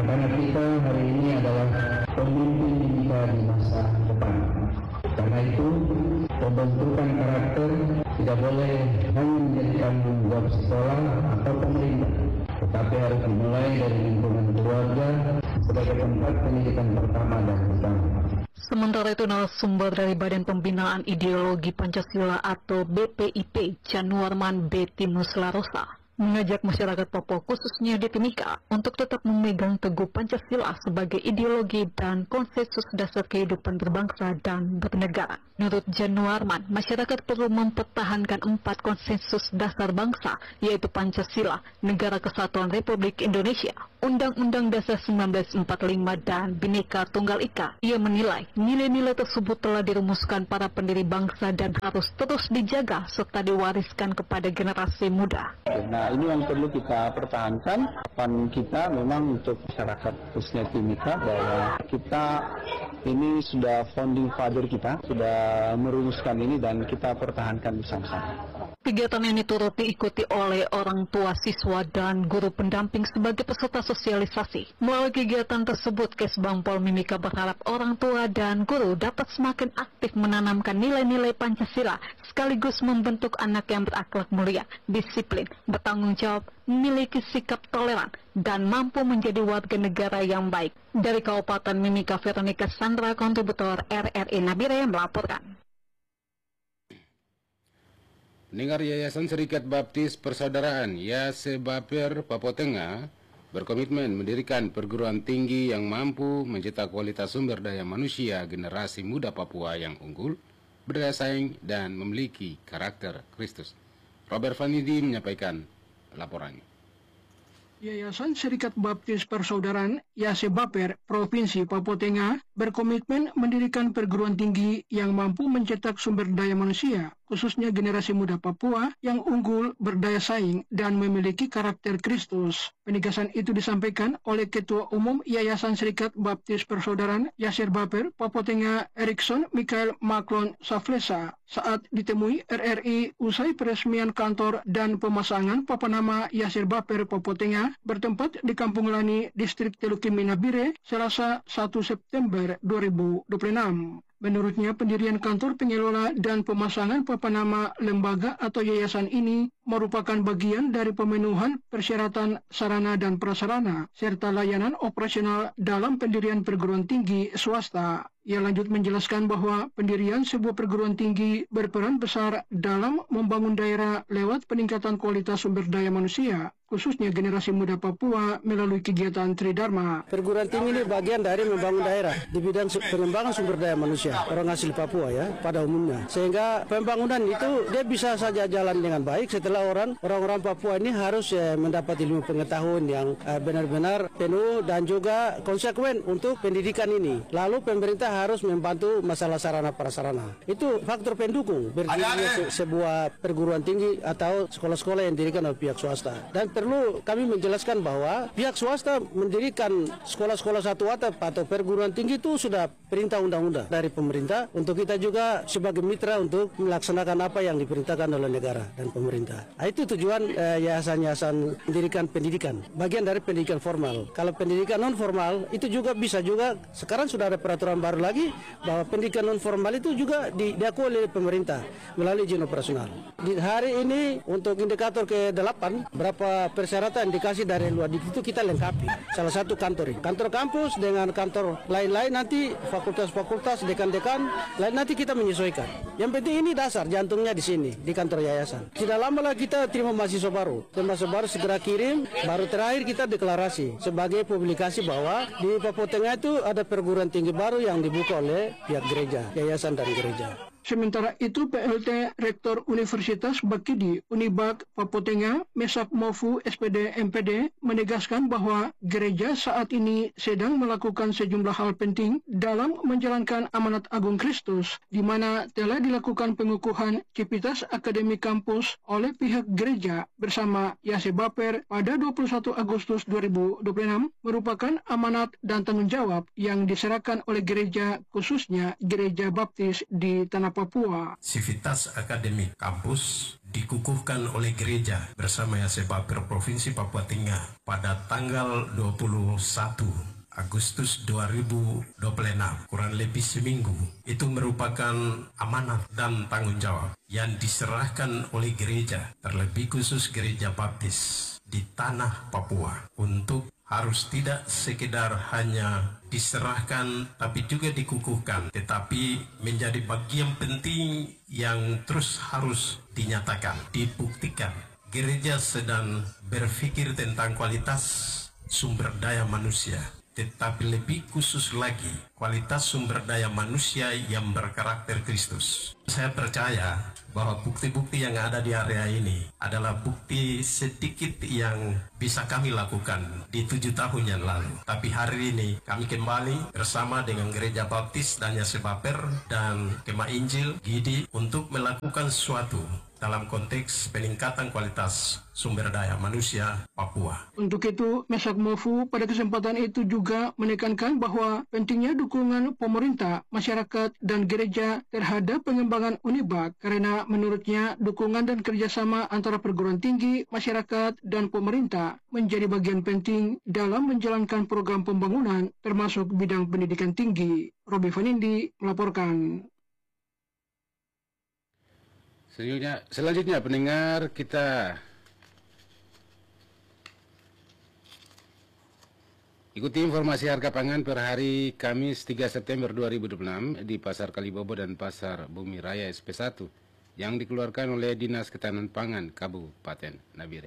Anak-anak kita hari ini adalah pemimpin kita di masa depan. Karena itu, pembentukan karakter tidak boleh hanya menjadi tanggung jawab sekolah atau pemerintah, tetapi harus dimulai dari lingkungan keluarga sebagai tempat pendidikan pertama dan utama. Sementara itu, narasumber dari Badan Pembinaan Ideologi Pancasila atau BPIP, Januarman B. Tinus Larosa, mengajak masyarakat Papua khususnya di Timika untuk tetap memegang teguh Pancasila sebagai ideologi dan konsensus dasar kehidupan berbangsa dan bernegara. Menurut Januarman, masyarakat perlu mempertahankan 4 konsensus dasar bangsa, yaitu Pancasila, Negara Kesatuan Republik Indonesia, Undang-Undang Dasar 1945, dan Bhinneka Tunggal Ika. Ia menilai nilai-nilai tersebut telah dirumuskan para pendiri bangsa dan harus terus dijaga serta diwariskan kepada generasi muda. Nah, ini yang perlu kita pertahankan. Harapan kita memang untuk masyarakat khususnya Timika bahwa kita ini sudah founding father kita, sudah merumuskan ini dan kita pertahankan bersama-sama. Kegiatan ini turut diikuti oleh orang tua siswa dan guru pendamping sebagai peserta sosialisasi. Melalui kegiatan tersebut, Kesbang Pol Mimika berharap orang tua dan guru dapat semakin aktif menanamkan nilai-nilai Pancasila, sekaligus membentuk anak yang berakhlak mulia, disiplin, bertanggung jawab, memiliki sikap toleran, dan mampu menjadi warga negara yang baik. Dari Kabupaten Mimika, Veronica Sandra, kontributor RRI Nabire melaporkan. Pendengar, Yayasan Serikat Baptis Persaudaraan YASEBAPER Papua Tengah berkomitmen mendirikan perguruan tinggi yang mampu mencetak kualitas sumber daya manusia generasi muda Papua yang unggul, berdaya saing, dan memiliki karakter Kristus. Robert Vanidi menyampaikan laporannya. Yayasan Serikat Baptis Persaudaraan YASEBAPER Provinsi Papua Tengah berkomitmen mendirikan perguruan tinggi yang mampu mencetak sumber daya manusia, khususnya generasi muda Papua yang unggul, berdaya saing, dan memiliki karakter Kristus. Penegasan itu disampaikan oleh Ketua Umum Yayasan Serikat Baptis Persaudaraan YASEBAPER Papua Tengah Erikson Mikael Maklon Saflesa saat ditemui RRI usai peresmian kantor dan pemasangan papanama YASEBAPER Papua Tengah bertempat di Kampung Lani, Distrik Telukimi Nabire, Selasa 1 September 2026. Menurutnya, pendirian kantor pengelola dan pemasangan papanama lembaga atau yayasan ini merupakan bagian dari pemenuhan persyaratan sarana dan prasarana, serta layanan operasional dalam pendirian perguruan tinggi swasta. Ia lanjut menjelaskan bahwa pendirian sebuah perguruan tinggi berperan besar dalam membangun daerah lewat peningkatan kualitas sumber daya manusia, khususnya generasi muda Papua melalui kegiatan Tridharma. Perguruan tinggi ini bagian dari membangun daerah di bidang pengembangan sumber daya manusia orang asli Papua ya pada umumnya. Sehingga pembangunan itu dia bisa saja jalan dengan baik setelah orang-orang Papua ini harus mendapat ilmu pengetahuan yang benar-benar penuh dan juga konsekuen untuk pendidikan ini. Lalu pemerintah harus membantu masalah sarana prasarana. Itu faktor pendukung berdirinya sebuah perguruan tinggi atau sekolah-sekolah yang didirikan oleh pihak swasta. Dan perlu kami menjelaskan bahwa pihak swasta mendirikan sekolah-sekolah satu atau perguruan tinggi itu sudah perintah undang-undang dari pemerintah, untuk kita juga sebagai mitra untuk melaksanakan apa yang diperintahkan oleh negara dan pemerintah. Nah, itu tujuan yayasan-yayasan mendirikan pendidikan, bagian dari pendidikan formal. Kalau pendidikan non formal itu juga bisa juga, sekarang sudah ada peraturan baru lagi bahwa pendidikan non formal itu juga diakui oleh pemerintah melalui izin operasional. Di hari ini untuk indikator ke-8 berapa persyaratan dikasih dari luar itu kita lengkapi. Salah satu kantor kampus dengan kantor lain-lain, nanti fakultas-fakultas, dekan-dekan lain nanti kita menyesuaikan. Yang penting ini dasar jantungnya di sini di kantor yayasan. Tidak lama lagi kita terima mahasiswa baru. Mahasiswa baru segera kirim, baru terakhir kita deklarasi sebagai publikasi bahwa di Papua Tengah itu ada perguruan tinggi baru yang dibuka oleh pihak gereja, yayasan dan gereja. Sementara itu, PLT Rektor Universitas Bakidi Unibak Papua Tengah, Mesak Mofu SPD MPD, menegaskan bahwa gereja saat ini sedang melakukan sejumlah hal penting dalam menjalankan amanat agung Kristus, di mana telah dilakukan pengukuhan civitas akademik kampus oleh pihak gereja bersama YASEBAPER pada 21 Agustus 2026 merupakan amanat dan tanggung jawab yang diserahkan oleh gereja, khususnya Gereja Baptis di Tanah Papua. Sivitas akademik kampus dikukuhkan oleh gereja bersama Yase Bapir Provinsi Papua Tengah pada tanggal 21 Agustus 2026, kurang lebih seminggu. Itu merupakan amanat dan tanggung jawab yang diserahkan oleh gereja, terlebih khusus gereja baptis di tanah Papua, untuk harus tidak sekedar hanya diserahkan tapi juga dikukuhkan, tetapi menjadi bagian penting yang terus harus dinyatakan, dibuktikan. Gereja sedang berpikir tentang kualitas sumber daya manusia, tetapi lebih khusus lagi kualitas sumber daya manusia yang berkarakter Kristus. Saya percaya bahwa bukti-bukti yang ada di area ini adalah bukti sedikit yang bisa kami lakukan di 7 tahun yang lalu. Tapi hari ini kami kembali bersama dengan Gereja Baptis dan Yase Bapir dan Kemah Injil Gidi untuk melakukan sesuatu dalam konteks peningkatan kualitas sumber daya manusia Papua. Untuk itu, Mesak Mofu pada kesempatan itu juga menekankan bahwa pentingnya dukungan pemerintah, masyarakat, dan gereja terhadap pengembangan Unibak, karena menurutnya dukungan dan kerjasama antara perguruan tinggi, masyarakat, dan pemerintah menjadi bagian penting dalam menjalankan program pembangunan termasuk bidang pendidikan tinggi. Robi Vanindi melaporkan. Selanjutnya pendengar, kita ikuti informasi harga pangan per hari Kamis 3 September 2026 di Pasar Kalibobo dan Pasar Bumi Raya SP1 yang dikeluarkan oleh Dinas Ketahanan Pangan Kabupaten Nabire.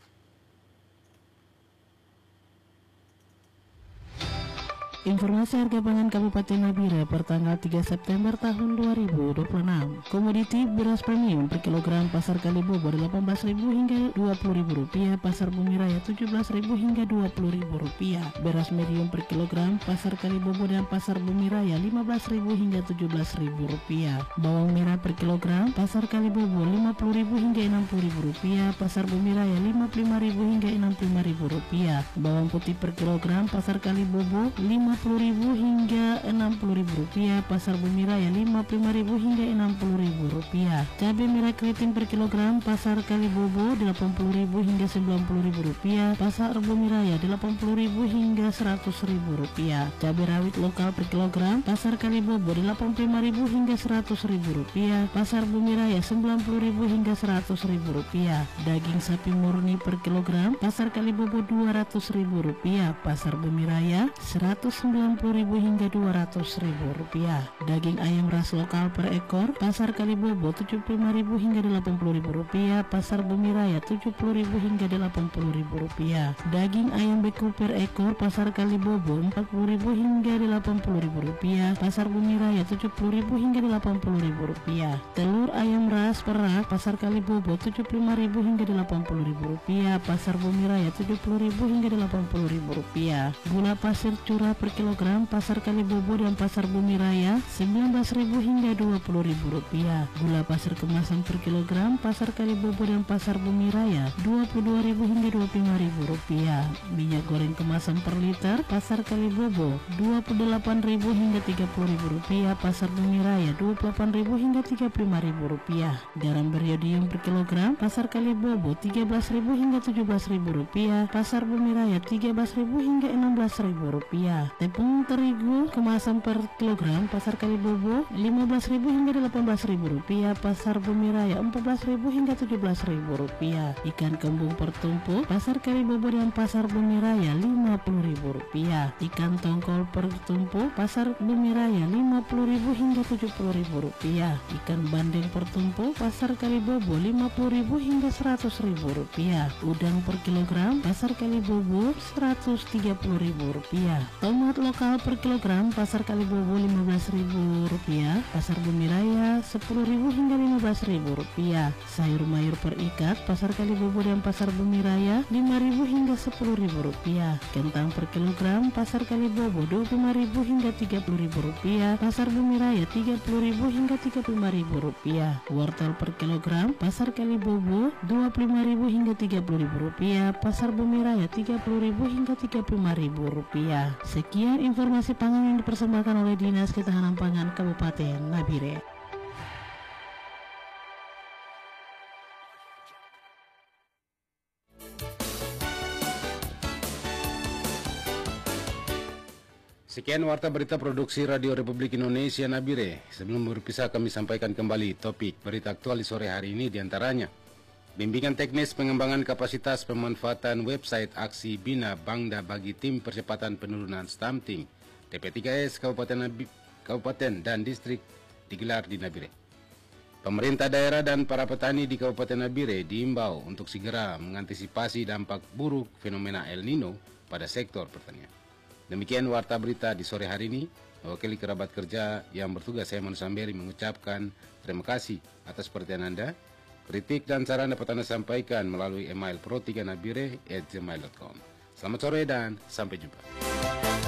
Informasi harga pangan Kabupaten Nabire per tanggal 3 September tahun 2026. Komoditi beras premium per kilogram Pasar Kalibobo Rp18.000 hingga Rp20.000, Pasar Bumi Raya Rp17.000 hingga Rp20.000. Beras medium per kilogram Pasar Kalibobo dan Pasar Bumi Raya Rp15.000 hingga Rp17.000. Bawang merah per kilogram Pasar Kalibobo Rp50.000 hingga Rp60.000, Pasar Bumi Raya Rp55.000 hingga Rp65.000. Bawang putih per kilogram Pasar Kalibobo Rp50.000 hingga Rp60.000, Pasar Bumi Raya Rp55.000 hingga Rp60.000. Cabai merah keriting per kilogram Pasar Kalibobo Rp80.000 hingga Rp90.000, Pasar Bumi Raya Rp80.000 hingga Rp100.000. Cabai rawit lokal per kilogram Pasar Kalibobo Rp85.000 hingga Rp100.000, Pasar Bumi Raya Rp90.000 hingga Rp100.000. Daging sapi murni per kilogram Pasar Kalibobo Rp200.000, Pasar Bumi Raya Rp190.000 hingga Rp200.000. Daging ayam ras lokal per ekor Pasar Kalibobo Rp75.000 hingga Rp80.000, Pasar Bumi Raya Rp70.000 hingga Rp80.000. Daging ayam beku per ekor Pasar Kalibobo Rp40.000 hingga Rp80.000, Pasar Bumi Raya Rp70.000 hingga Rp80.000. Telur ayam ras perak Pasar Kalibobo Rp75.000 hingga Rp80.000, Pasar Bumi Raya Rp70.000 hingga Rp80.000. Gula pasir curah per kilogram Pasar Kalibobo dan Pasar Bumi Raya Rp19.000 hingga Rp20.000. Gula pasir kemasan per kilogram Pasar Kalibobo dan Pasar Bumi Raya Rp22.000 hingga Rp25.000. Minyak goreng kemasan per liter Pasar Kalibobo Rp28.000 hingga Rp30.000, Pasar Bumi Raya Rp28.000 hingga Rp35.000. Garam beriodium per kilogram Pasar Kalibobo Rp13.000 hingga Rp17.000, Pasar Bumi Raya Rp13.000 hingga Rp16.000. Tepung terigu kemasan per kilogram Pasar Kalibobo Rp15.000 hingga Rp18.000, Pasar Bumi Raya Rp14.000 hingga Rp17.000. Ikan kembung per tumpuk Pasar Kalibobo dan Pasar Bumi Raya Rp50.000. Ikan tongkol per tumpuk Pasar Bumi Raya Rp50.000 hingga Rp70.000. Ikan bandeng per tumpuk Pasar Kalibobo Rp50.000 hingga Rp100.000. Udang per kilogram Pasar Kalibobo Rp130.000. Tomat lokal per kilogram Pasar Kalibobo Rp15.000, Pasar Bumi Raya Rp10.000 hingga Rp15.000. Sayur mayur per ikat Pasar Kalibobo dan Pasar Bumi Raya Rp5.000 hingga Rp10.000. Kentang per kilogram Pasar Kalibobo Rp25.000 hingga Rp30.000, Pasar Bumi Raya Rp30.000 hingga Rp35.000. Wortel per kilogram Pasar Kalibobo Rp25.000 hingga Rp30.000, Pasar Bumi Raya Rp30.000 hingga Rp35.000. Sekian informasi pangan yang dipersembahkan oleh Dinas Ketahanan Pangan Kabupaten Nabire. Sekian warta berita produksi Radio Republik Indonesia Nabire. Sebelum berpisah kami sampaikan kembali topik berita aktual di sore hari ini diantaranya. Bimbingan teknis pengembangan kapasitas pemanfaatan website aksi Bina Bangda bagi tim percepatan penurunan stunting TP3S Kabupaten dan Distrik digelar di Nabire. Pemerintah daerah dan para petani di Kabupaten Nabire diimbau untuk segera mengantisipasi dampak buruk fenomena El Nino pada sektor pertanian. Demikian warta berita di sore hari ini. Mewakili kerabat kerja yang bertugas, saya Manu Samberi mengucapkan terima kasih atas perhatian Anda. Kritik dan saran dapat Anda sampaikan melalui email pro3nabire@gmail.com. Selamat sore dan sampai jumpa.